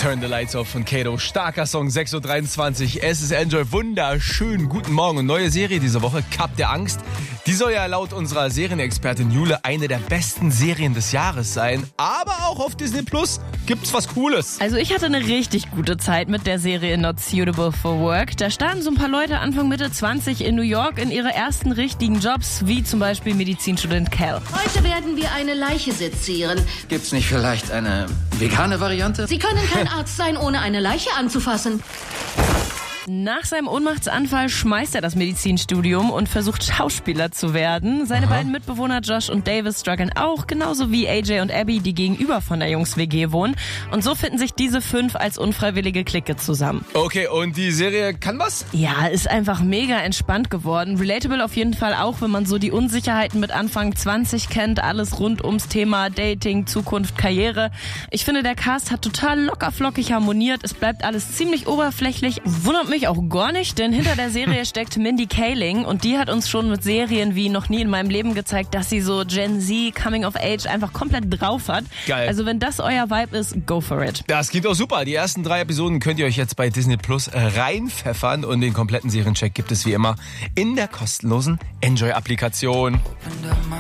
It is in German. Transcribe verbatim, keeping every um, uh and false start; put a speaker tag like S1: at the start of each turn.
S1: Turn the Lights Off von Kato. Starker Song, sechs Uhr dreiundzwanzig. Es ist Enjoy. Wunderschön. Guten Morgen. Und neue Serie diese Woche, Cup der Angst. Die soll ja laut unserer Serienexpertin Jule eine der besten Serien des Jahres sein. Aber auch auf Disney Plus gibt's was Cooles.
S2: Also ich hatte eine richtig gute Zeit mit der Serie Not Suitable for Work. Da starten so ein paar Leute Anfang Mitte zwanzig in New York in ihre ersten richtigen Jobs, wie zum Beispiel Medizinstudent Cal.
S3: Heute werden wir eine Leiche sezieren.
S4: Gibt's nicht vielleicht eine vegane Variante?
S3: Sie können kein Arzt sein, ohne eine Leiche anzufassen.
S2: Nach seinem Ohnmachtsanfall schmeißt er das Medizinstudium und versucht Schauspieler zu werden. Seine
S1: Aha.
S2: beiden Mitbewohner Josh und Davis strugglen auch, genauso wie A J und Abby, die gegenüber von der Jungs-W G wohnen. Und so finden sich diese fünf als unfreiwillige Clique zusammen.
S1: Okay, und die Serie kann was?
S2: Ja, ist einfach mega entspannt geworden. Relatable auf jeden Fall auch, wenn man so die Unsicherheiten mit Anfang zwanzig kennt. Alles rund ums Thema Dating, Zukunft, Karriere. Ich finde, der Cast hat total lockerflockig harmoniert. Es bleibt alles ziemlich oberflächlich. Wundert mich auch gar nicht, denn hinter der Serie steckt Mindy Kaling und die hat uns schon mit Serien wie noch nie in meinem Leben gezeigt, dass sie so Gen Z, Coming of Age einfach komplett drauf hat.
S1: Geil.
S2: Also wenn das euer Vibe ist, go for it.
S1: Das klingt auch super. Die ersten drei Episoden könnt ihr euch jetzt bei Disney Plus reinpfeffern und den kompletten Seriencheck gibt es wie immer in der kostenlosen Enjoy-Applikation.